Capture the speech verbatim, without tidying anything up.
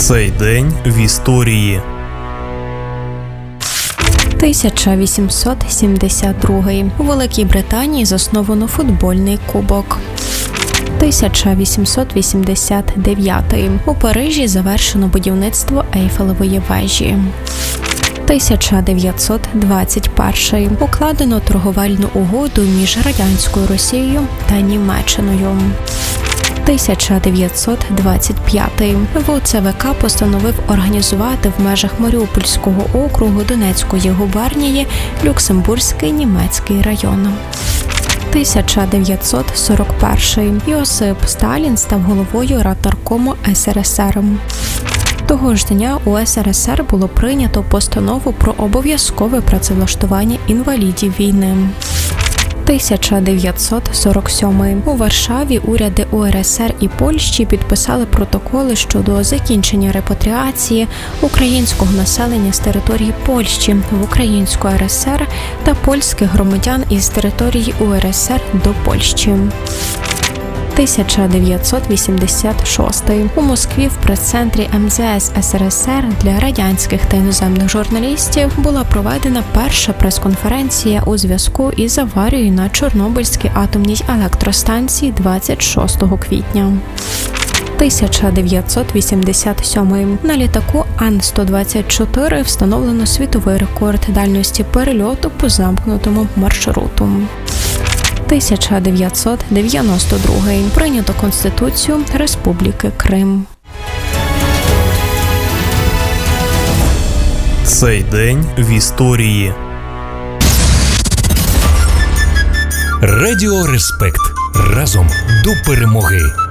Цей день в історії. тисяча вісімсот сімдесят другий. У Великій Британії засновано футбольний кубок. тисяча вісімсот вісімдесят дев'ятий. У Парижі завершено будівництво Ейфелевої вежі. тисяча дев'ятсот двадцять перший. Укладено торговельну угоду між радянською Росією та Німеччиною. тисяча дев'ятсот двадцять п'ятий. В Це Ве Ка постановив організувати в межах Маріупольського округу Донецької губернії Люксембурзький німецький район. тисяча дев'ятсот сорок перший. Йосип Сталін став головою Раднаркому Ес Ер Ес Ер. Того ж дня у Ес Ер Ес Ер було прийнято постанову про обов'язкове працевлаштування інвалідів війни. тисяча дев'ятсот сорок сьомий. У Варшаві уряди У Ер Ес Ер і Польщі підписали протоколи щодо закінчення репатріації українського населення з території Польщі в Українську Ер Ес Ер та польських громадян із території У Ер Ес Ер до Польщі. тисяча дев'ятсот вісімдесят шостий. У Москві в прес-центрі Ем Зе Ес Ес Ер Ес Ер для радянських та іноземних журналістів була проведена перша прес-конференція у зв'язку із аварією на Чорнобильській атомній електростанції двадцять шостого квітня. тисяча дев'ятсот вісімдесят сьомий. На літаку Ан сто двадцять чотири встановлено світовий рекорд дальності перельоту по замкнутому маршруту. тисяча дев'ятсот дев'яносто другий. Прийнято Конституцію Республіки Крим. Цей день в історії. Радіо Респект. Разом до перемоги.